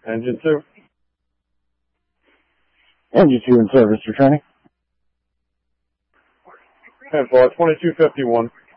Engine 2. Engine 2 in service for training. 10-4, 2251.